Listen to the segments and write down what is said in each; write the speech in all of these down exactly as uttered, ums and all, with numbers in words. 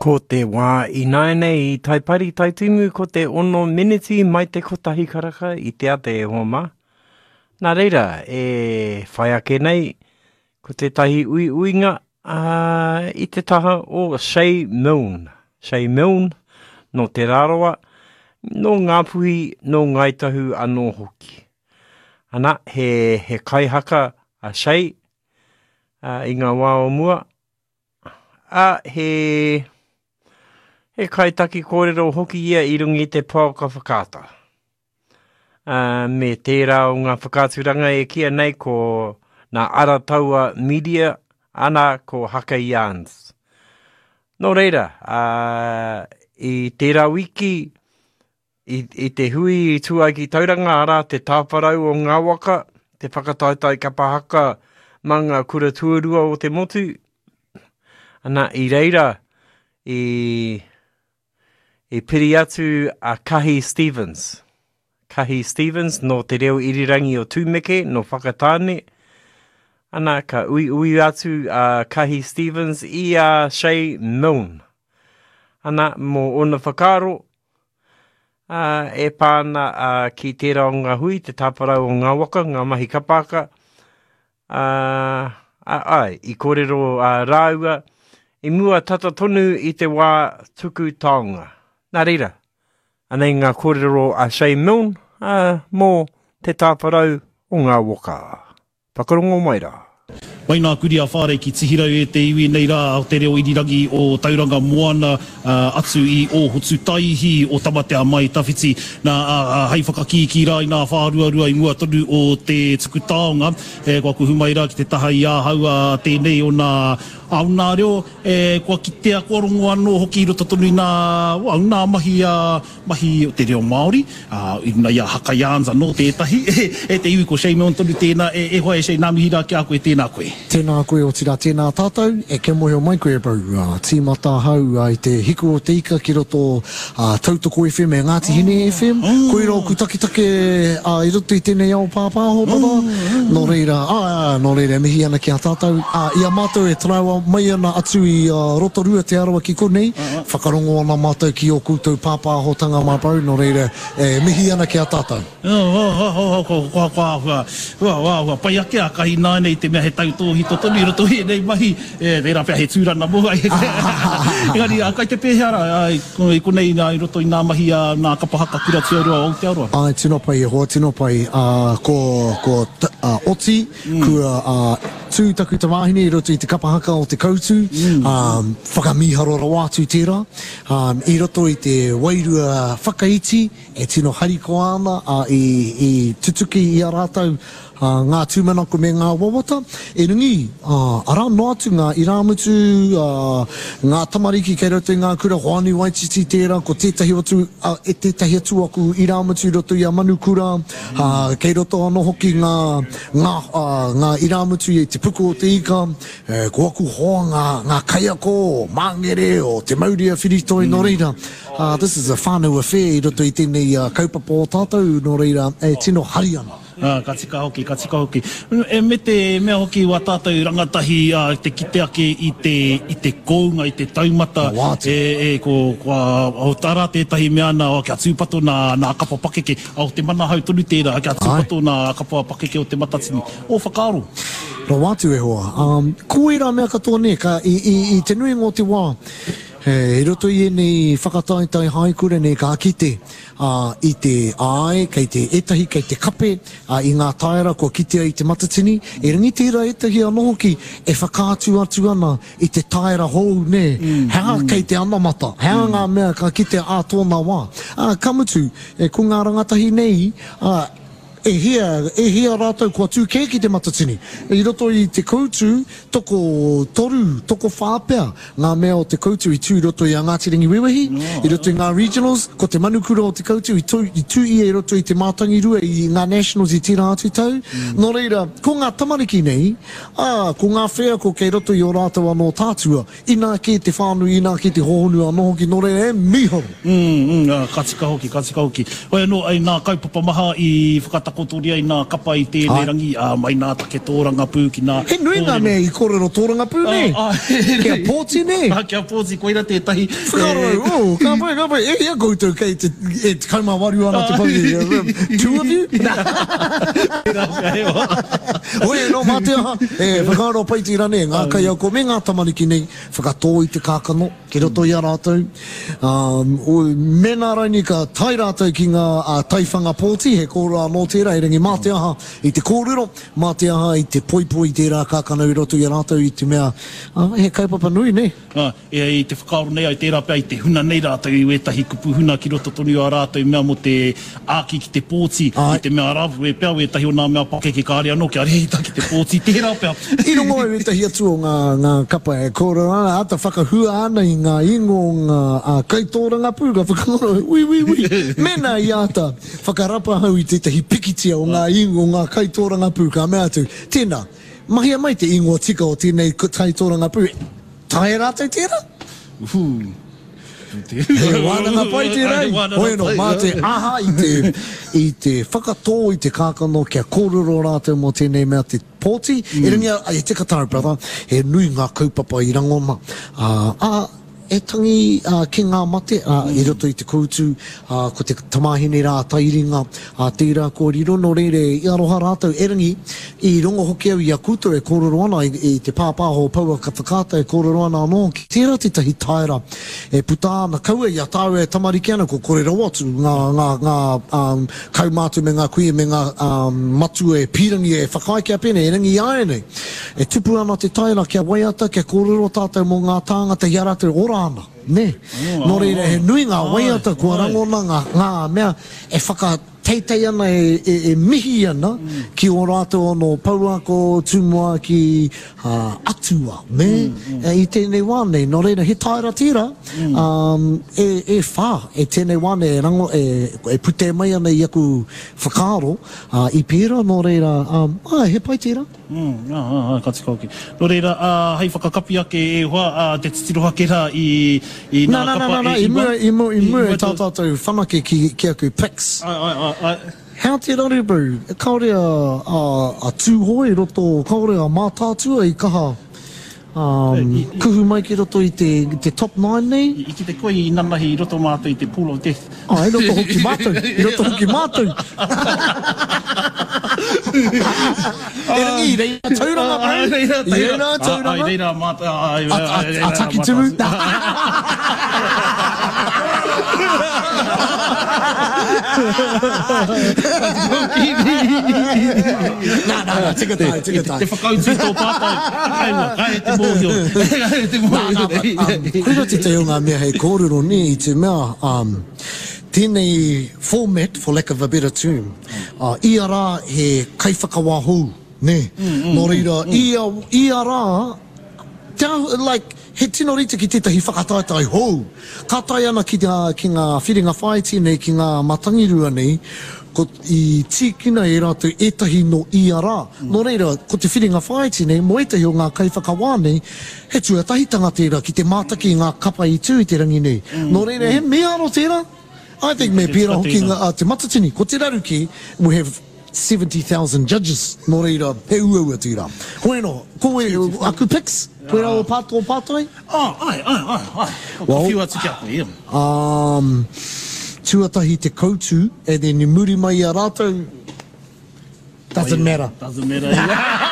Ko te wā i naenei i taipari taitimu ko te ono miniti mai te kotahi karaka i te ate e homa. Nā reira, e whai ake nei ko te tahi ui uinga uh, i te taha o Shay Milne. Shay Milne no te raroa, no ngā puhi, no ngaitahu anō hoki. Ana, he, he kaihaka a Shay uh, i ngā wā o mua. A he... He kaitaki kōrero hoki ia i rungi te pāoka whakata. Uh, me tērā o ngā whakāturanga e kia nei ko ngā arataua media ana ko Haka Yarns. Nō reira, uh, i tērā wiki, i, i te hui i tuai ki tauranga ara te tāparau o ngā waka, te whakataitai kapahaka mā ngā kura tuarua o te motu. Ana i reira, i... E piri atu a Kahi Stevens. Kahi Stevens no te reo irirangi o Tūmeke no whakatāne. Ana ka ui ui atu a Kahi Stevens i a Shay Milne. Ana mo ona whakaro uh, e pāna uh, ki tērā o ngā hui, te tāparau o ngā waka, ngā mahi kapaka. Uh, ai, i kōrero uh, rāua, i mua tata tonu i te wā tuku taonga. Nā reira, anei ngā kōrero a Shay Milne, uh, mō te tāparau o ngā waka. Whakarongo mai rā. Mai nā kuri a whare ki tihirau e te iwi nei rā o te reo irirangi o Tauranga Moana uh, atu i o Hotu Taihi o Tamatea mai tawhiti nā uh, hei whakakiki rā i nā whāruarua i mua tonu o te tuku taonga. E, kua kuhu mai rā ki te taha i āhau a tēnei o nā au nā reo, e, kua kitea kua rongo anō hoki i roto tonu i nā, au nā mahi, uh, mahi o te reo Māori, uh, i nā ia Haka Yarns anō tētahi, e, e te iwi ko Shay Milne tonu tēnā, e, e hoa e Shay nā mihi rā ki a koe tēnā koe. Tēnā koe o tira tēnā tātou, e ke mohe o mai koe bau, uh, tīmata hau uh, i te hiku o te ika ki roto uh, Tautoko F M e Ngāti Hine F M, mm. koe rau kutakitake uh, i roto i tēnei au pāpāho papa, mm. no reira, uh, no reira, mihi ana ki a tātou, uh, i a mātou e traua mai ana atu i uh, Rotorua te arawa ki konei, uh-huh. whakarongo ana mātou ki o koutou pāpāhotanga māpau, no reira, e, mihi ana ki a tātou. Kua, kua, kua, kua, pai ake a kahi nānei te mea he tautō hito tonu i roto i nei mahi, e, reira pia he tūrana mo, engari, a kai te pēhara, i konei i roto i nā mahi a nā kapahaka kura te aroa o te aroa. Ai, tino pai, e hoa, tino pai, uh, ko, ko uh, oti, mm. kua uh, tūtaku te wāhine i roto i te kapahaka o te koutu, mm. um, whakamiharo rawātu tērā, um, i roto i te wairua whakaiti, e tino hariko ana, uh, i, i tutuki i a rātau, Uh, ngā tūmanako me ngā wawata. E rungi, uh, ara no atu ngā iramutu, uh, ngā tamariki kei roto i ngā kura hoani waititi tērā, ko tētahi atu, uh, e tētahi atu aku iramutu roto i a manukura, uh, kei roto anō hoki ngā, ngā, uh, ngā iramutu i te puku o te ika, uh, ko aku hoa ngā, ngā kaiako, māngere o te mauria whiritoi mm. no reira. Uh, this is a whānau affair i roto i tēnei uh, kaupapa o tātou no reira, e tino hari ana. Ah, ka tika hoki, ka tika hoki. E me te mea hoki wa tātou rangatahi uh, te kite ake i te, i te kounga, i te taumata. Oh, e, e ko, ko, o tara tētahi mea na o kia tūpato nā, nā kapa pakeke. O te mana hau tonu tērā, kia tūpato nā kapa pakeke o te matatini. O whakaaro. Ro wātu e hoa. Um, Kuira mea katoa ne, ka i, i, i te nui ngō te wā. He roto i nei whakataitai haikure nei ka kite uh, i te ai, kei te etahi, kei te kape, uh, i ngā taera ko kitea i te matatini. E ringi tērā etahi anō hoki e whakātu atu ana i te taera hou ne. Mm, Hea mm. kei te anamata, hea mm. ngā mea ka kite a tōna wā. Uh, kamutu, e ko ngā rangatahi nei, uh, e hea, e hea rātou kua tūkē ki te matatini. I roto i te koutu, toko toru, toko whāpea, ngā mea o te koutu i tū roto i a Ngāti Ringi Wewahi, oh, i roto i ngā regionals, ko te manukura o te koutu, i tū i, tū i e roto i te mātangi rua, i ngā nationals i tira atu tau. Mm. No reira, ko ngā tamariki nei, ah, ko ngā whea ko kei roto i o rātou anō tātua, ina ke te whānu, ina ke te hohonu anō hoki, no reira, e miho. Mm, mm, uh, ka tika hoki, ka tika hoki. Hoi anō, ai nā kaupapa maha i whakataka takotori ai nā kapa i tēnei rangi, a mai nā take tōranga pū ki nā... He nui ngā mea i kōrero tōranga pū, ne? Kia pōti, ne? Kia pōti, koira tētahi. Whakaro, o, ka pai, ka pai, e ia koutou kei te, e te kaumāwaru ana te pauki. Two of you? Oe, no, mā te aha, e, whakaro pai tira ne, ngā kai au ko me ngā tamariki nei, whakatō i te kākano, ki roto i a rātou. Um, o, mena raini ka tai rātou ki ngā uh, taiwhanga pōti, he kōrā no tērā, e rangi mā te aha i te kōrero, mā te aha i te poipoi tērā kākano i roto i a rātou i te mea, uh, he kaupapa nui, ne? Ah, e i te whakaaro nei ai tērā pia i te huna nei rātou i wetahi kupu huna ki roto tonu a rātou mea mo te āki ki te pōti, ai. I te mea rawu e pia wetahi o nā mea pake ki kāre anō ki a reita ki te pōti tērā pia. I rongo e wetahi atu o ngā, ngā kapa e kōrero ana, ata whakahua ana i ngā ingo ngā uh, kaitōranga pū, ka whakaro, ui, ui, ui, mena i ata, whakarapa hau i tētahi pikitia o ngā ingo ngā kaitōranga pū, ka mea atu, tēnā, mahia mai te ingo tika o tēnei kaitōranga pū, tae rātou tēnā? Uhu. He wānanga pai te rei, hoi no, mā te aha i te, i te whakatō i te kākano kia kōrero rātou mo tēnei mea te pōti, mm. E ringia, e te kataru, brother, he nui ngā kaupapa i rangoma, uh, a, e tangi uh, ki ngā mate, uh, mm. I roto i te koutu, uh, ko te tamahine rā tairinga, uh, tērā ko riro no reire i aroha rātou erangi, i rongo hoki au i a koutou e kōrero ana, i, i te pāpāho paua katakata e kōrero ana anō, ki tērā te tahi taira, e puta ana kaua i a tāu e tamariki ana ko kōrero atu, ngā, ngā, ngā um, kaumātu me ngā kuia me ngā um, matu e pirangi e whakaike a pene, erangi i aenei, e tupu ana te taira kia waiata, kia kōrero tātou mo ngā tāngata i aratu ora ana, ne? Oh, no reire, he nui ngā waiata kua rangona ngā, ngā mea e whaka teitei ana e, e, e mihi ana mm. ki o rātou ono pauako tūmua ki uh, atua, me? Mm, mm. E, I tēnei wānei, no reira, he taira tira, mm. um, e, e whā, e tēnei wānei e, rango, e, e pute mai ana i aku whakaaro, uh, i pēra, no reira, um, ah, he pai tira. Mm, ah, ah, kati kauki. No reira, uh, hei whakakapi ake e hoa, uh, te titiroha kera i, i nā na, kapa na, na, na, e i mua, i mua, i mua e tātātou whanake ki, ki aku pics. Ai, ai, ai, ai. Hea te rari bro, kaore a, a, a tūhoi roto, kaore a mātātua i kaha um, kuhu mai ki roto i te, te top nine nei. I, I ki te koe i nanahi i roto mātou i te pool of death. Ah, i roto hoki mātou, i roto hoki mātou. E rangi, i reina tauranga bro. I reina tauranga. I reina mātou. A taki turu. Nā, nā, nā, tika tai, tika tai. Te whakautu tō pātai, kainga, kai te mōhio. Te mōhio. Koira te teo ngā mea hei kōrero ni i te mea, um, tēnei format, for lack of a better term, uh, i a rā he kaiwhakawāhou, ne? Nō reira, i a rā, like, he tino rita ki tētahi whakataitai hou. Ka tai ana ki, te, ki ngā whiringa whaiti nei, ki ngā matangirua nei, ko i tīkina e rātou etahi no i a rā. Mm. Nō reira, ko te whiringa whaiti nei, mo etahi o ngā kaiwhakawā nei, he tuatahitanga tērā ki te mātaki ngā kapa i tū i te rangi nei. Mm. Nō reira, he mea aro tērā? I think me pēra hoki ngā uh, te matatini. Ko te raruki, we have seventy thousand judges. Nō reira, he uaua tērā. Koe no, koe aku pics? Koe rau pātou pātai? Ah, ai, ai, ai, ai. Ko whiu atu ki aku, ia. Um, tuatahi te koutu, e then i muri mai a rātou. Doesn't matter. Doesn't matter, ia.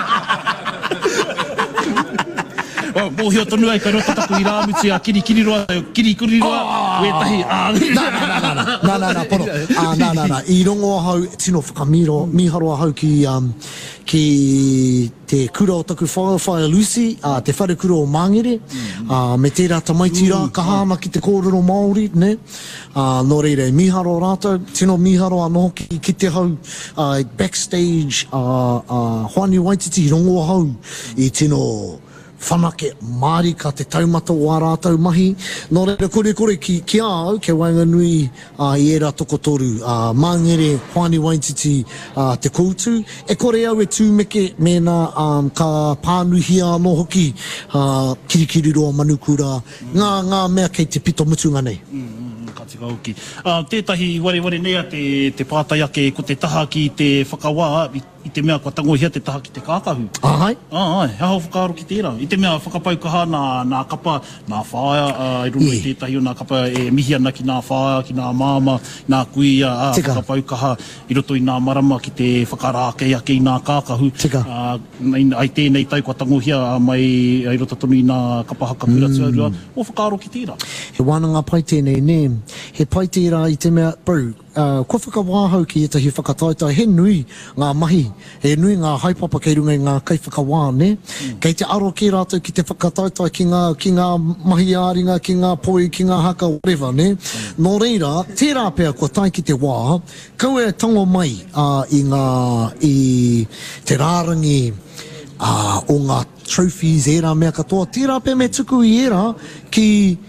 Oh, mōhio tonu ai, kai rota taku i rāmuti a kiri kiri roa, kiri kiri roa, wetahi, ah. Nā, nā, nā, nā, nā, nā, nā, pono. Ah, nā, nā, nā, i rongo hau, tino whakamiro, miharoa hau ki, um, ki te kura o taku whaia whaia Lucy, uh, te whare kura o Māngere, uh, me tērā tamaitira, ka hāma ki te kōrero Māori, ne? Uh, nō reire, miharo rātou, tino miharo anō ki, ki te hau, uh, backstage, uh, uh, Hoani Waititi, i rongo hau, i tino whanake marika te taumata o a rātou mahi. Nō reira kore kore ki, ki au, ke Wainganui uh, i era tokotoru, uh, Māngere, Hoani Waititi, uh, te koutu. E kore au e tūmeke mēnā um, ka pānuhi anō hoki, uh, kirikiri roa manukura, ngā, ngā mea kei te pito mutunga nei. Mm, mm, ka tika hoki. Uh, tētahi ware ware nea te, te pātai ake ko te taha ki te whakawā, i, i te mea kua tangohia te taha ki te kākahu. Ahai. Ah, ai, hao whakaaro ki tērā. I te mea whakapaukaha nā, nā kapa, nā whaia, uh, i runa i tētahi o nā kapa e mihi ana ki nā whaia, ki nā māma, nā kuia, uh, whakapaukaha i roto i nā marama ki te whakarākei ake i nā kākahu. Tika. Uh, ai tēnei tau kua tangohia uh, mai ai roto tonu i nā kapa haka pira mm. Tua, o whakaaro ki tērā. He wānanga pai tēnei, ne, he pai tērā i te mea, bro, uh, ko whakawāhau ki etahi whakataitai, he nui ngā mahi, he nui ngā haipapa kei runga i ngā kai whakawā, ne? Mm. Kei te aro ki rātou ki te whakataitai ki ngā, ki ngā mahi āringa, ki ngā poi, ki ngā haka, whatever, ne? Mm. Nō reira, tērā pēr ko tai ki te wā, kau e tango mai uh, i ngā, i te rārangi, uh, o ngā trophies era mea katoa, tērā pēr me tuku i era ki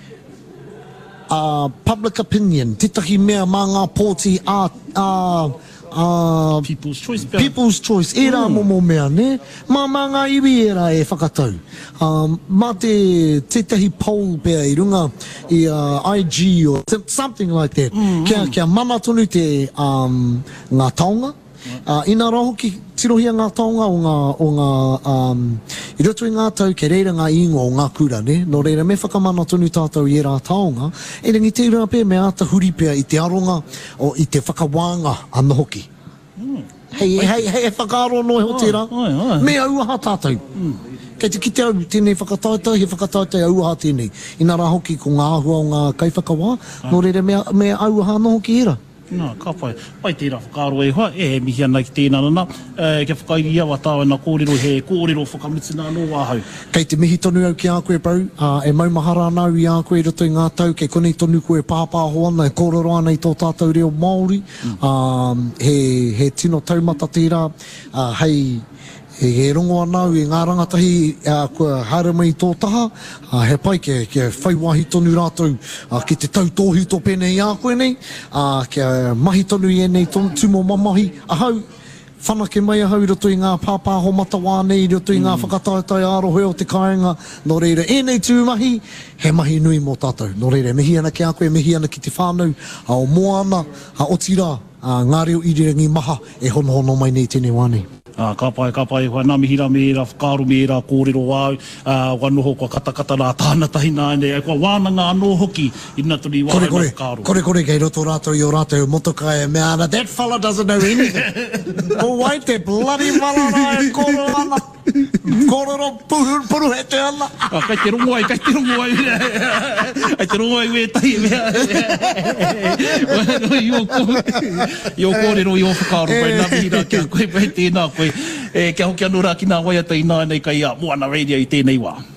Uh, public opinion, titahi mea mā ngā pōti a, a, a People's Choice. People's Choice, era mm. momo mea, ne? Mā mā ngā iwi era e whakatau. Um, mā te titahi poll pēr i runga i uh, I G or something like that. Mm, kia, kia mana tonu te um, ngā taonga. Uh, ina rā hoki tirohia ngā taonga o ngā, o ngā um, i roto i ngā tau ke reira ngā ingo o ngā kura, ne? Nō reira me whakamana tonu tātou i rā taonga, e rangi te ura pē me ata huri pēr i te aronga o i te whakawanga ana hoki. Mm. Hei, hei, hei, e whakaaro no e ho tērā. Me auaha tātou. Mm. Kei te kite au tēnei whakataitai, he whakataitai auaha tēnei. Ina rā hoki ko ngā ahua o ngā kai whakawā, nō reira me, me auaha no hoki era. Nā, ka pai. Pai tērā whakaaro e hoa, e he mihi ana ki tēnā nana. E, ke whakairia wa tāua nā kōrero, he kōrero whakamitsi nā no wāhau. Kei te mihi tonu au ki a koe pau, uh, e maumahara anau i a koe roto i ngā tau, kei konei tonu koe pāpāho ana, e kōrero ana i tō tātou reo Māori. Mm. Um, he, he tino taumata tērā, uh, hei, he, he rongo anau i ngā rangatahi uh, kua haere mai tō taha, uh, he pai ke, ke whaiwahi tonu rātou uh, ki te tautōhi tō pēnei a koe nei, uh, ke mahi tonu i enei tumo mamahi, ahau, whanake mai ahau i roto i ngā pāpāho matawā nei, i roto i ngā mm. whakataitai arohe o te kāinga, nō reira, enei tūmahi, he mahi nui mō tātou. Nō reira, mihi ana ki a koe, mihi ana ki te whānau, a o moana, a o tira, a ngā reo irirangi maha, e hono hono mai nei tēnei wānei. Ah, ka pai, ka pai, hoa nā mihira me era, whakaaro me era, kōrero wāu, uh, wanoho kua katakata rā tānatahi nā nei, kua wānanga anō hoki, ina turi wāu kore, nā whakaaro. Kore, kore, kei roto rātou i o rātou motokai e mea ana, that fella doesn't know anything. Ko wai te bloody malana e koro ana, kōrero puru, puru he te ana. Ah, kai te rongo ai, kai te rongo ai, ai te rongo ai we tahi mea. I o kōrero i o whakaaro, pai nā mihira kia koe, pai tēnā koe. E, kia hoki anō rā ki nā waiata i nā nei kai a Moana Radio i tēnei wā.